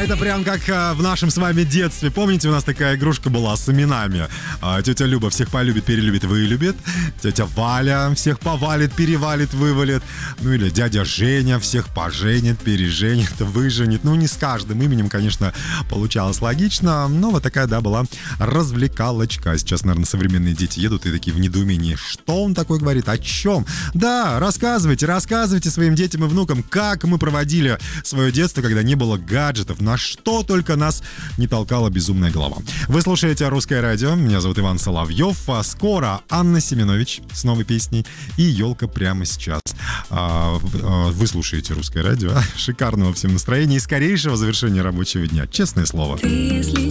это прям как в нашем с вами детстве. Помните, у нас такая игрушка была с именами? Тетя Люба всех полюбит, перелюбит, вылюбит. Тетя Валя всех повалит, перевалит, вывалит. Ну или дядя Женя всех поженит, переженит, выженит. Ну не с каждым именем, конечно, получалось логично. Но вот такая, да, была развлекалочка. Сейчас, наверное, современные дети едут и такие в недоумении. Что он такой говорит? О чем? Да, рассказывайте своим детям и внукам, как мы проводили свое детство, когда не было гаджетов, на что только нас не толкала безумная голова. Вы слушаете «Русское радио», меня зовут Иван Соловьев, а скоро Анна Семенович с новой песней и елка прямо сейчас. Вы слушаете «Русское радио», шикарного всем настроения и скорейшего завершения рабочего дня, честное слово. Ты, если